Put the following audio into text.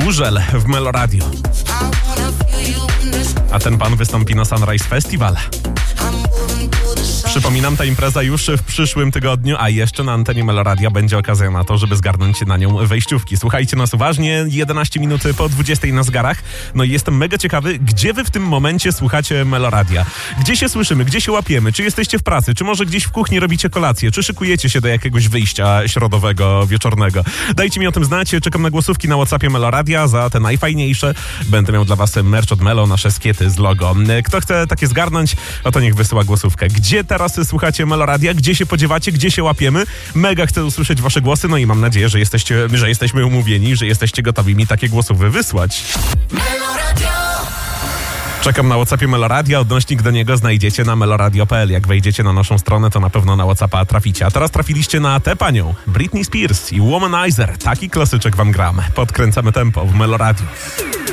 Górzel w Meloradio. A ten pan wystąpi na Sunrise Festival. Przypominam, ta impreza już w przyszłym tygodniu, a jeszcze na antenie Meloradia będzie okazja na to, żeby zgarnąć na nią wejściówki. Słuchajcie nas uważnie, 11 minut po 20 na zegarach. No i jestem mega ciekawy, gdzie wy w tym momencie słuchacie Meloradia? Gdzie się słyszymy? Gdzie się łapiemy? Czy jesteście w pracy? Czy może gdzieś w kuchni robicie kolację? Czy szykujecie się do jakiegoś wyjścia środowego, wieczornego? Dajcie mi o tym znać. Czekam na głosówki na WhatsAppie Meloradia. Za te najfajniejsze będę miał dla was merch od Melo, nasze skiety z logo. Kto chce takie zgarnąć, to niech wysyła głosówkę. Gdzie teraz słuchacie Meloradia? Gdzie się podziewacie? Gdzie się łapiemy? Mega chcę usłyszeć wasze głosy, no i mam nadzieję, że jesteśmy umówieni, że jesteście gotowi mi takie głosówy wysłać. Czekam na WhatsAppie Meloradia, odnośnik do niego znajdziecie na meloradio.pl. Jak wejdziecie na naszą stronę, to na pewno na WhatsAppa traficie. A teraz trafiliście na tę panią, Britney Spears i Womanizer. Taki klasyczek wam gram. Podkręcamy tempo w Meloradiu.